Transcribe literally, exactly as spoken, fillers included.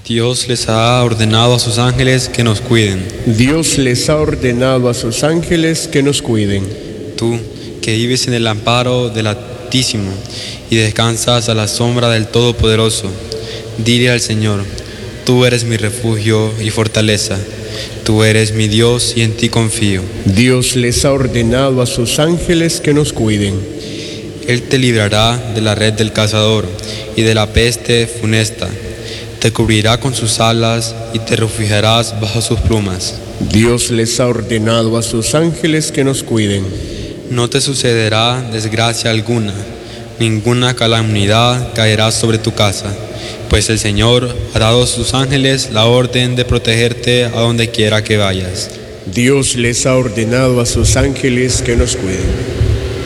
Dios les ha ordenado a sus ángeles que nos cuiden. Dios les ha ordenado a sus ángeles que nos cuiden. Tú, que vives en el amparo del Altísimo y descansas a la sombra del Todopoderoso, dile al Señor: tú eres mi refugio y fortaleza. Tú eres mi Dios y en ti confío. Dios les ha ordenado a sus ángeles que nos cuiden. Él te librará de la red del cazador y de la peste funesta. Te cubrirá con sus alas y te refugiarás bajo sus plumas. Dios les ha ordenado a sus ángeles que nos cuiden. No te sucederá desgracia alguna, ninguna calamidad caerá sobre tu casa, pues el Señor ha dado a sus ángeles la orden de protegerte a donde quiera que vayas. Dios les ha ordenado a sus ángeles que nos cuiden.